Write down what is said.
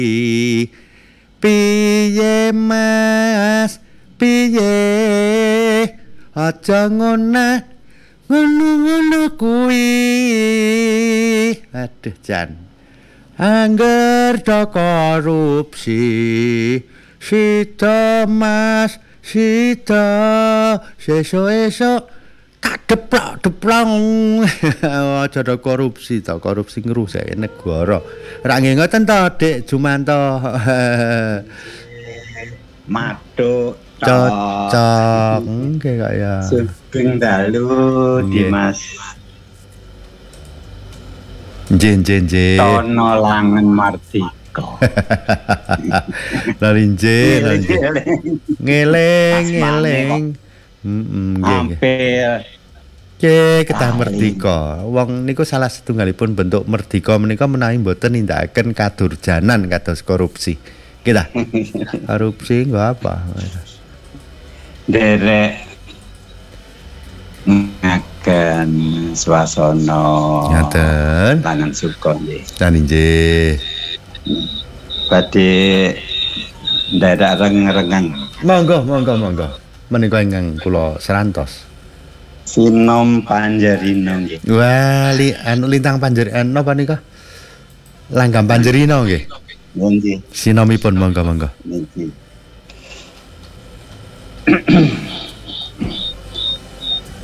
Piye Mas piye aja ngono kuwi aduh Jan angger do korupsi sida Mas sida sesuk tak deplok aja do korupsi to korupsi ngrusak negara ra nggih ngoten to Dik Jumanto Maduk cocok nggih kok ya Sugeng dalu Dimas nggih Tono Langen Mardika ngeling nggih ketah merdika wong niku salah setunggalipun bentuk merdika menika menawi mboten nindakaken kadurjanan kados korupsi kita korupsi enggak apa derek ngaken swasana ngaten tangan suka nggih nggih badhe ndadak reng-rengang monggo menika ingkang kula serantos Sinom Panjerino nggih. Wah, lintang Panjerino napa nika? Langgam Panjerino nggih. Nggih. Sinomipun monggo. Nggih.